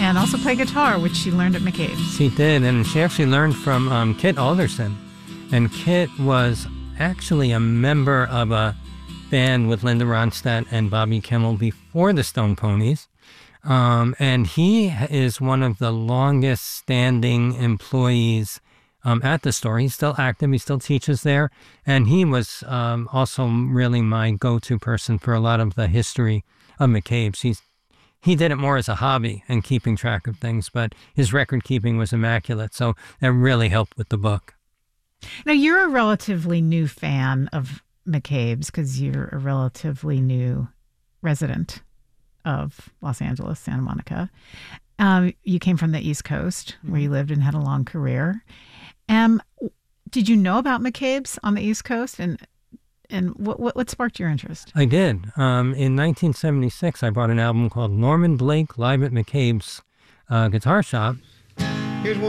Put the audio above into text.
and also play guitar, which she learned at McCabe's. She did, and she actually learned from Kit Alderson. And Kit was actually a member of a band with Linda Ronstadt and Bobby Kimmel before the Stone Ponies. And he is one of the longest standing employees at the store. He's still active. He still teaches there. And he was also really my go-to person for a lot of the history of McCabe's. He did it more as a hobby and keeping track of things, but his record keeping was immaculate. So that really helped with the book. Now, you're a relatively new fan of McCabe's because you're a relatively new resident of Los Angeles, Santa Monica. You came from the East Coast, where you lived and had a long career. Did you know about McCabe's on the East Coast, and what sparked your interest? I did. In 1976, I bought an album called Norman Blake Live at McCabe's Guitar Shop. Here's one